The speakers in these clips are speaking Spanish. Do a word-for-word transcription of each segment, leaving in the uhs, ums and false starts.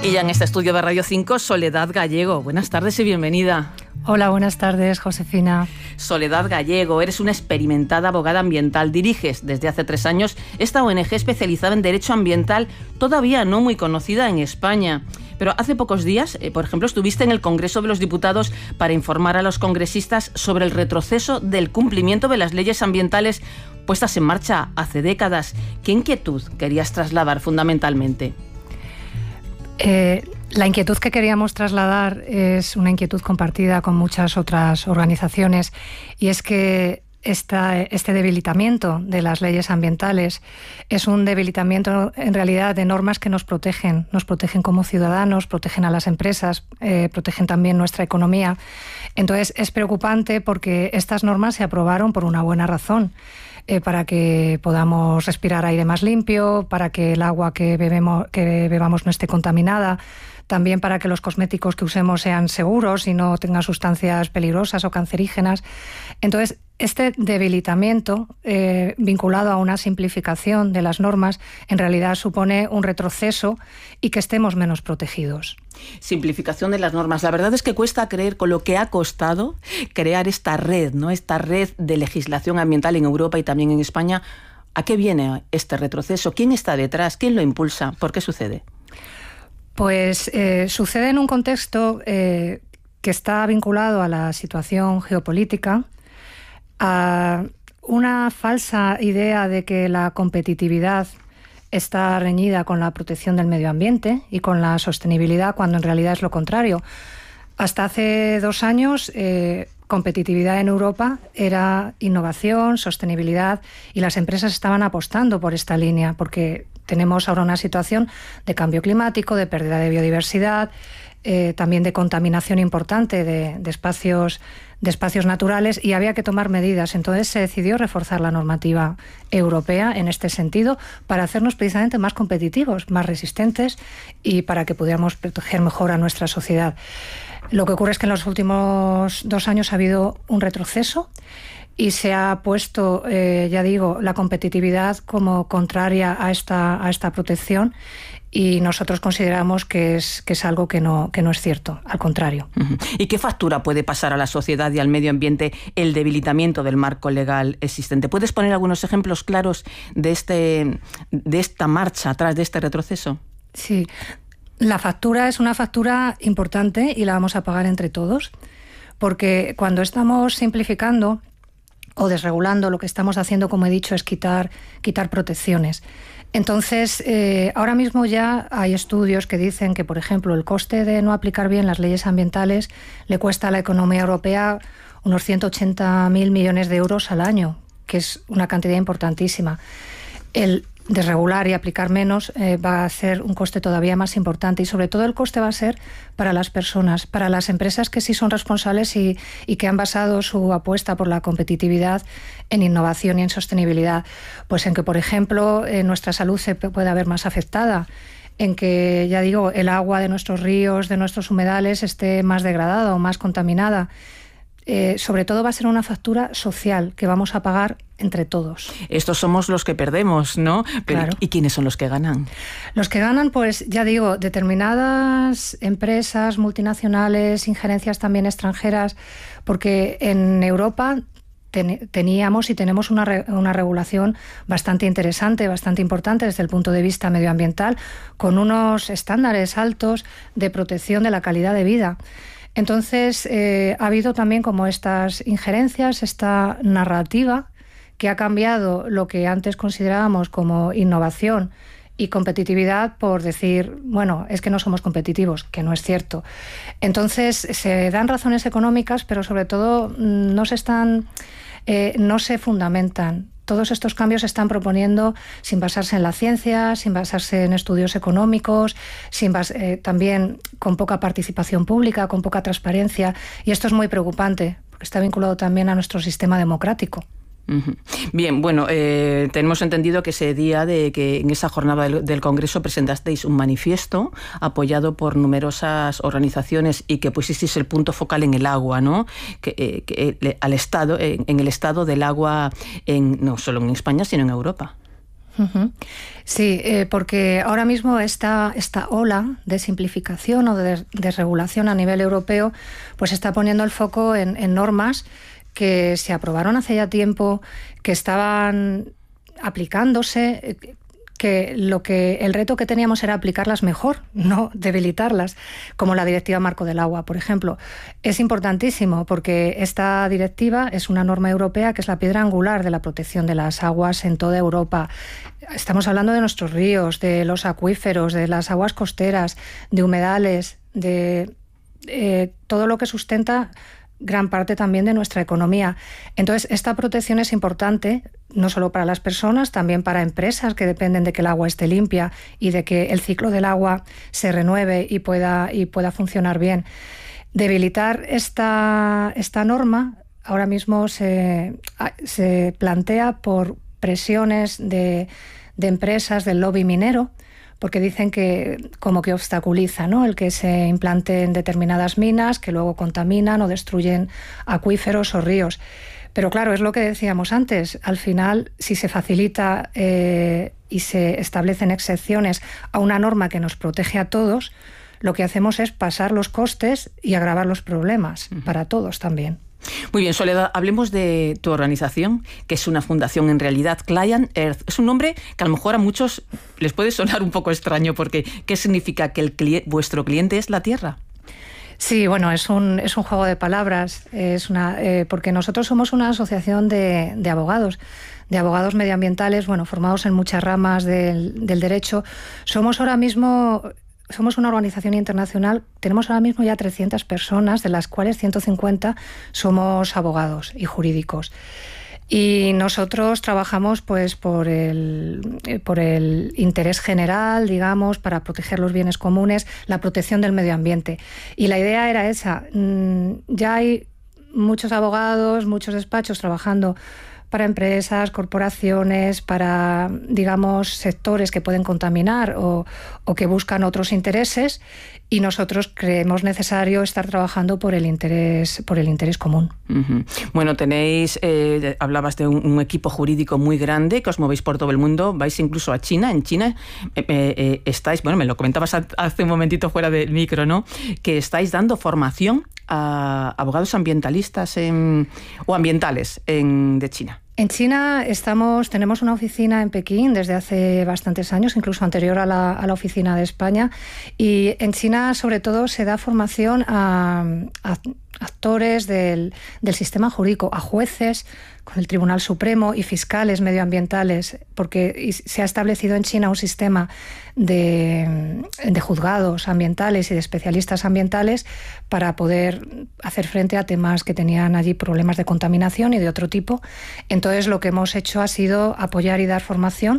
Y ya en este estudio de Radio cinco, Soledad Gallego. Buenas tardes y bienvenida. Hola, buenas tardes, Josefina. Soledad Gallego, eres una experimentada abogada ambiental. Diriges desde hace tres años esta O N Ge especializada en derecho ambiental, todavía no muy conocida en España. Pero hace pocos días, eh, por ejemplo, estuviste en el Congreso de los Diputados para informar a los congresistas sobre el retroceso del cumplimiento de las leyes ambientales puestas en marcha hace décadas. ¿Qué inquietud querías trasladar fundamentalmente? Eh, la inquietud que queríamos trasladar es una inquietud compartida con muchas otras organizaciones, y es que esta, este debilitamiento de las leyes ambientales es un debilitamiento en realidad de normas que nos protegen, nos protegen como ciudadanos, protegen a las empresas, eh, protegen también nuestra economía. Entonces es preocupante porque estas normas se aprobaron por una buena razón. Eh, para que podamos respirar aire más limpio, para que el agua que bebemos, que bebamos no esté contaminada, también para que los cosméticos que usemos sean seguros y no tengan sustancias peligrosas o cancerígenas. Entonces, este debilitamiento eh, vinculado a una simplificación de las normas en realidad supone un retroceso y que estemos menos protegidos. Simplificación de las normas. La verdad es que cuesta creer con lo que ha costado crear esta red, ¿no? Esta red de legislación ambiental en Europa y también en España. ¿A qué viene este retroceso? ¿Quién está detrás? ¿Quién lo impulsa? ¿Por qué sucede? Pues eh, sucede en un contexto eh, que está vinculado a la situación geopolítica, a una falsa idea de que la competitividad está reñida con la protección del medio ambiente y con la sostenibilidad, cuando en realidad es lo contrario. Hasta hace dos años, eh, competitividad en Europa era innovación, sostenibilidad, y las empresas estaban apostando por esta línea, porque tenemos ahora una situación de cambio climático, de pérdida de biodiversidad, eh, también de contaminación importante de, de espacios de espacios naturales, y había que tomar medidas. Entonces se decidió reforzar la normativa europea en este sentido para hacernos precisamente más competitivos, más resistentes, y para que pudiéramos proteger mejor a nuestra sociedad. Lo que ocurre es que en los últimos dos años ha habido un retroceso y se ha puesto, eh, ya digo, la competitividad como contraria a esta, a esta protección, y nosotros consideramos que es, que es algo que no, que no es cierto, al contrario. Uh-huh. ¿Y qué factura puede pasar a la sociedad y al medio ambiente el debilitamiento del marco legal existente? ¿Puedes poner algunos ejemplos claros de, este, de esta marcha atrás de este retroceso? Sí, la factura es una factura importante y la vamos a pagar entre todos, porque cuando estamos simplificando o desregulando, lo que estamos haciendo, como he dicho, es quitar, quitar protecciones. Entonces, eh, ahora mismo ya hay estudios que dicen que, por ejemplo, el coste de no aplicar bien las leyes ambientales le cuesta a la economía europea unos ciento ochenta mil millones de euros al año, que es una cantidad importantísima. El desregular y aplicar menos eh, va a ser un coste todavía más importante, y sobre todo el coste va a ser para las personas, para las empresas que sí son responsables y, y que han basado su apuesta por la competitividad en innovación y en sostenibilidad. Pues en que, por ejemplo, eh, nuestra salud se pueda ver más afectada, en que, ya digo, el agua de nuestros ríos, de nuestros humedales esté más degradada o más contaminada. Eh, sobre todo va a ser una factura social que vamos a pagar entre todos. Estos somos los que perdemos, ¿no? Pero, claro. ¿y quiénes son los que ganan? Los que ganan, pues ya digo, determinadas empresas multinacionales, injerencias también extranjeras, porque en Europa ten, teníamos y tenemos una, re, una regulación bastante interesante, bastante importante desde el punto de vista medioambiental, con unos estándares altos de protección de la calidad de vida. Entonces, eh, ha habido también como estas injerencias, esta narrativa que ha cambiado lo que antes considerábamos como innovación y competitividad por decir, bueno, es que no somos competitivos, que no es cierto. Entonces, se dan razones económicas, pero sobre todo no se están, eh, no se fundamentan. Todos estos cambios se están proponiendo sin basarse en la ciencia, sin basarse en estudios económicos, sin bas- eh, también con poca participación pública, con poca transparencia. Y esto es muy preocupante, porque está vinculado también a nuestro sistema democrático. Uh-huh. Bien, bueno, eh, tenemos entendido que ese día de que en esa jornada del, del Congreso presentasteis un manifiesto apoyado por numerosas organizaciones y que pusisteis el punto focal en el agua, ¿no? Que, eh, que al estado, en, en el estado del agua, en, no solo en España, sino en Europa. Uh-huh. Sí, eh, porque ahora mismo esta, esta ola de simplificación o de desregulación a nivel europeo pues está poniendo el foco en, en normas que se aprobaron hace ya tiempo, que estaban aplicándose, que lo que el reto que teníamos era aplicarlas mejor, no debilitarlas, como la Directiva Marco del Agua, por ejemplo. Es importantísimo porque esta directiva es una norma europea que es la piedra angular de la protección de las aguas en toda Europa. Estamos hablando de nuestros ríos, de los acuíferos, de las aguas costeras, de humedales, de eh, todo lo que sustenta gran parte también de nuestra economía. Entonces, esta protección es importante, no solo para las personas, también para empresas que dependen de que el agua esté limpia y de que el ciclo del agua se renueve y pueda, y pueda funcionar bien. Debilitar esta, esta norma ahora mismo se, se plantea por presiones de, de empresas del lobby minero, porque dicen que como que obstaculiza, ¿no?, el que se implanten determinadas minas que luego contaminan o destruyen acuíferos o ríos. Pero claro, es lo que decíamos antes, al final, si se facilita eh, y se establecen excepciones a una norma que nos protege a todos, lo que hacemos es pasar los costes y agravar los problemas uh-huh. para todos también. Muy bien, Soledad, hablemos de tu organización, que es una fundación en realidad, Client Earth. Es un nombre que a lo mejor a muchos les puede sonar un poco extraño, porque ¿qué significa que el cli- vuestro cliente es la Tierra? Sí, bueno, es un, es un juego de palabras, es una, eh, porque nosotros somos una asociación de, de abogados, de abogados medioambientales, bueno, formados en muchas ramas del, del derecho. Somos ahora mismo... Somos una organización internacional, tenemos ahora mismo ya trescientas personas, de las cuales ciento cincuenta somos abogados y jurídicos. Y nosotros trabajamos pues por el, por el interés general, digamos, para proteger los bienes comunes, la protección del medio ambiente. Y la idea era esa. Ya hay muchos abogados, muchos despachos trabajando para empresas, corporaciones, para, digamos, sectores que pueden contaminar o, o que buscan otros intereses, y nosotros creemos necesario estar trabajando por el interés, por el interés común. Uh-huh. Bueno, tenéis, eh, hablabas de un, un equipo jurídico muy grande, que os movéis por todo el mundo, vais incluso a China. En China eh, eh, estáis, bueno, me lo comentabas hace un momentito fuera del micro, ¿no?, que estáis dando formación a abogados ambientalistas en, o ambientales en, de China. En China estamos, tenemos una oficina en Pekín desde hace bastantes años, incluso anterior a la, a la oficina de España, y en China sobre todo se da formación a, a actores del, del sistema jurídico, a jueces con el Tribunal Supremo y fiscales medioambientales, porque se ha establecido en China un sistema de, de juzgados ambientales y de especialistas ambientales para poder hacer frente a temas que tenían allí problemas de contaminación y de otro tipo. Entonces lo que hemos hecho ha sido apoyar y dar formación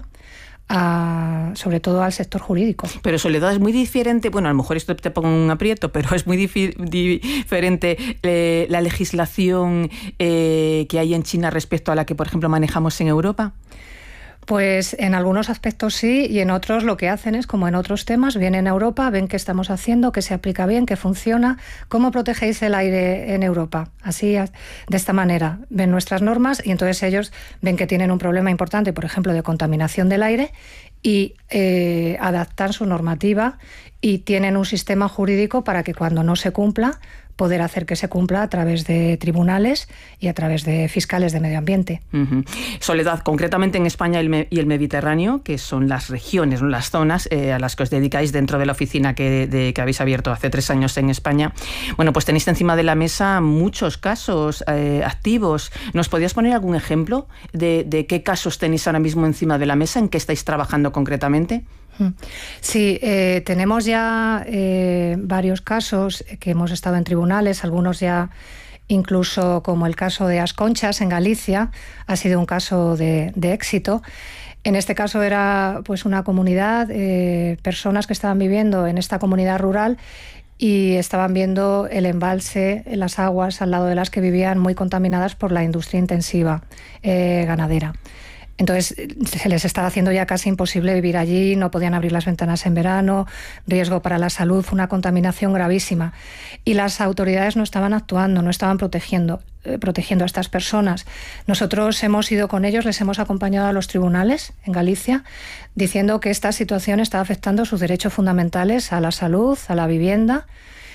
A, sobre todo al sector jurídico. Pero Soledad, es muy diferente, bueno, a lo mejor esto te pongo en un aprieto, pero es muy difi- diferente eh, la legislación eh, que hay en China respecto a la que, por ejemplo, manejamos en Europa. Pues en algunos aspectos sí, y en otros lo que hacen es, como en otros temas, vienen a Europa, ven qué estamos haciendo, que se aplica bien, que funciona, cómo protegéis el aire en Europa. Así, de esta manera, ven nuestras normas y entonces ellos ven que tienen un problema importante, por ejemplo, de contaminación del aire, y eh, adaptan su normativa y tienen un sistema jurídico para que cuando no se cumpla, poder hacer que se cumpla a través de tribunales y a través de fiscales de medio ambiente. Uh-huh. Soledad, concretamente en España y el Mediterráneo, que son las regiones, ¿no?, las zonas eh, a las que os dedicáis dentro de la oficina que, de, que habéis abierto hace tres años en España, bueno, pues tenéis encima de la mesa muchos casos eh, activos. ¿Nos podías poner algún ejemplo de, de qué casos tenéis ahora mismo encima de la mesa, en qué estáis trabajando concretamente? Sí, eh, tenemos ya eh, varios casos que hemos estado en tribunales, algunos ya incluso, como el caso de As Conchas en Galicia, ha sido un caso de, de éxito. En este caso era pues una comunidad, eh, personas que estaban viviendo en esta comunidad rural y estaban viendo el embalse, las aguas al lado de las que vivían muy contaminadas por la industria intensiva eh, ganadera. Entonces se les estaba haciendo ya casi imposible vivir allí, no podían abrir las ventanas en verano, riesgo para la salud, una contaminación gravísima. Y las autoridades no estaban actuando, no estaban protegiendo. eh, protegiendo a estas personas. Nosotros hemos ido con ellos, les hemos acompañado a los tribunales en Galicia, diciendo que esta situación está afectando sus derechos fundamentales a la salud, a la vivienda,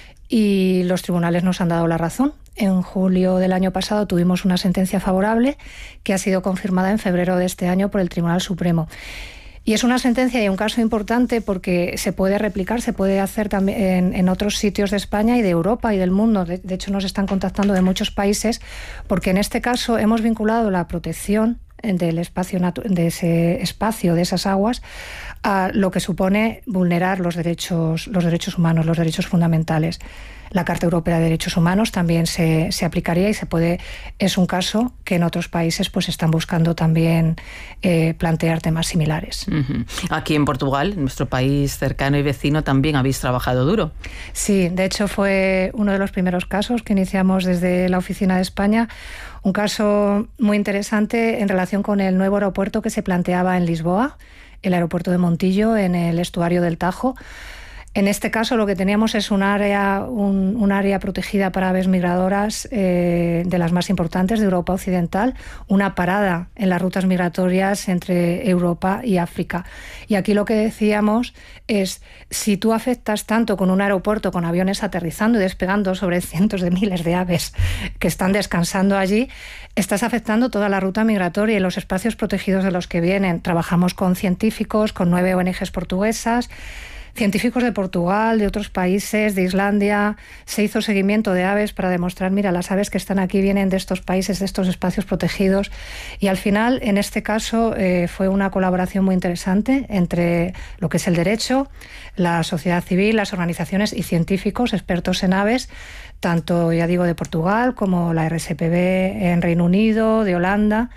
y los tribunales nos han dado la razón. En julio del año pasado tuvimos una sentencia favorable que ha sido confirmada en febrero de este año por el Tribunal Supremo. Y es una sentencia y un caso importante porque se puede replicar, se puede hacer también en, en otros sitios de España y de Europa y del mundo. De, de hecho, nos están contactando de muchos países porque en este caso hemos vinculado la protección del espacio de ese espacio, de esas aguas, a lo que supone vulnerar los derechos, los derechos humanos, los derechos fundamentales. La Carta Europea de Derechos Humanos también se, se aplicaría y se puede. Es un caso que en otros países pues están buscando también eh, plantear temas similares. Uh-huh. Aquí en Portugal, nuestro país cercano y vecino, también habéis trabajado duro. Sí, de hecho fue uno de los primeros casos que iniciamos desde la oficina de España. Un caso muy interesante en relación con el nuevo aeropuerto que se planteaba en Lisboa, el aeropuerto de Montillo, en el estuario del Tajo. En este caso lo que teníamos es un área, un, un área protegida para aves migradoras eh, de las más importantes de Europa Occidental, una parada en las rutas migratorias entre Europa y África. Y aquí lo que decíamos es, si tú afectas tanto con un aeropuerto, con aviones aterrizando y despegando sobre cientos de miles de aves que están descansando allí, estás afectando toda la ruta migratoria y los espacios protegidos de los que vienen. Trabajamos con científicos, con nueve O N Ges portuguesas, científicos de Portugal, de otros países, de Islandia. Se hizo seguimiento de aves para demostrar, mira, las aves que están aquí vienen de estos países, de estos espacios protegidos. Y al final, en este caso, eh, fue una colaboración muy interesante entre lo que es el derecho, la sociedad civil, las organizaciones y científicos expertos en aves, tanto, ya digo, de Portugal como la R S P B en Reino Unido, de Holanda,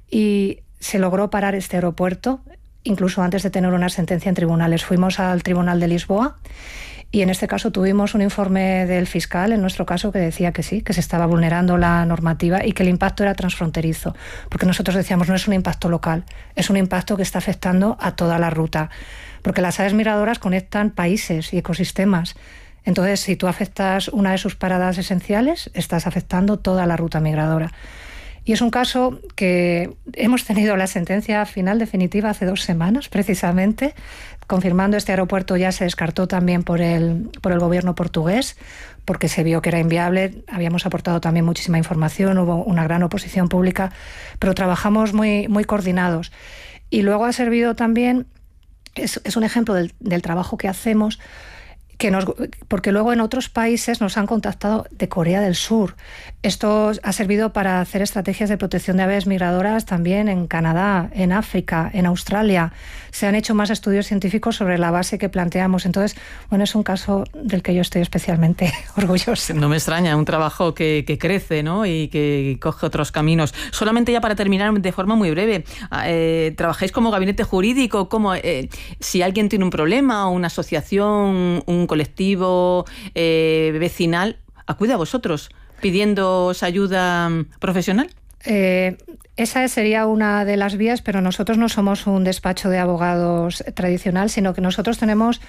y se logró parar este aeropuerto incluso antes de tener una sentencia en tribunales. Fuimos al Tribunal de Lisboa y en este caso tuvimos un informe del fiscal, en nuestro caso, que decía que sí, que se estaba vulnerando la normativa y que el impacto era transfronterizo, porque nosotros decíamos no es un impacto local, es un impacto que está afectando a toda la ruta, porque las aves migradoras conectan países y ecosistemas. Entonces, si tú afectas una de sus paradas esenciales, estás afectando toda la ruta migradora. Y es un caso que hemos tenido la sentencia final definitiva hace dos semanas, precisamente, confirmando este aeropuerto. Ya se descartó también por el, por el gobierno portugués, porque se vio que era inviable. Habíamos aportado también muchísima información, hubo una gran oposición pública, pero trabajamos muy, muy coordinados. Y luego ha servido también, es, es un ejemplo del, del trabajo que hacemos, que nos, porque luego en otros países nos han contactado de Corea del Sur. Esto ha servido para hacer estrategias de protección de aves migradoras también en Canadá, en África, en Australia. Se han hecho más estudios científicos sobre la base que planteamos. Entonces, bueno, es un caso del que yo estoy especialmente orgullosa. No me extraña, un trabajo que, que crece, ¿no? Y que coge otros caminos. Solamente ya para terminar de forma muy breve, eh, ¿trabajáis como gabinete jurídico? ¿Cómo, eh, si alguien tiene un problema o una asociación, un colectivo eh, vecinal, acude a vosotros pidiéndoos ayuda profesional? Eh, esa sería una de las vías, pero nosotros no somos un despacho de abogados tradicional, sino que nosotros tenemos,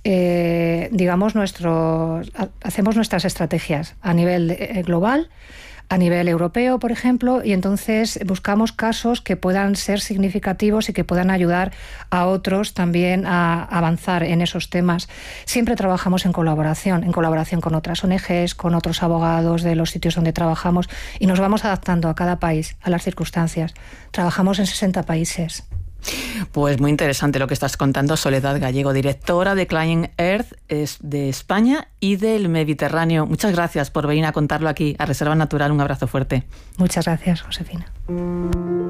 eh, digamos, nuestro, hacemos nuestras estrategias a nivel de, global, a nivel europeo, por ejemplo, y entonces buscamos casos que puedan ser significativos y que puedan ayudar a otros también a avanzar en esos temas. Siempre trabajamos en colaboración, en colaboración con otras O N Ges, con otros abogados de los sitios donde trabajamos, y nos vamos adaptando a cada país, a las circunstancias. Trabajamos en sesenta países. Pues muy interesante lo que estás contando, Soledad Gallego, directora de Client Earth de España y del Mediterráneo. Muchas gracias por venir a contarlo aquí a Reserva Natural. Un abrazo fuerte. Muchas gracias, Josefina.